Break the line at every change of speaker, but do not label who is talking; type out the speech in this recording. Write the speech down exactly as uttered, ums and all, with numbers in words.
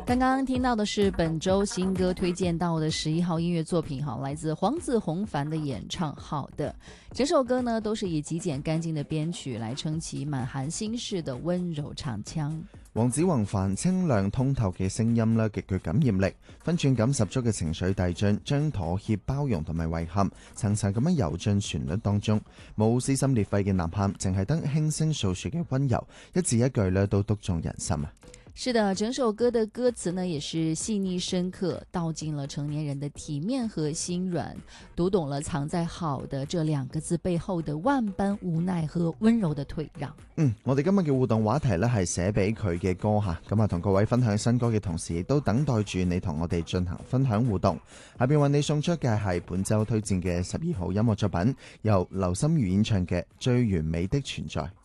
刚刚听到的是本周新歌推荐到的十一号音乐作品，哈，来自黄子弘凡的演唱。好的，整首歌呢都是以极简乾淨的編曲來撐起滿含心事的溫柔長腔。
黃子弘凡清亮通透嘅聲音咧，極具感染力，分寸感十足嘅情緒遞進，將妥協、包容同埋遺憾層層咁樣游進旋律當中，冇撕心裂肺嘅吶喊，淨係得輕聲訴說嘅溫柔，一字一句咧都篤中人心啊！
是的，整首歌的歌詞呢也是細膩深刻，道盡了成年人的體面和心軟，讀懂了藏在好的這兩個字背後的萬般無奈和溫柔的退讓。
嗯，我哋今日嘅互動話題呢係寫俾佢嘅歌吓，咁啊同各位分享新歌嘅同時，亦都等待住你同我哋進行分享互動。下邊為你送出嘅係本周推薦嘅十二號音樂作品，由劉心如演唱嘅《最完美的存在》。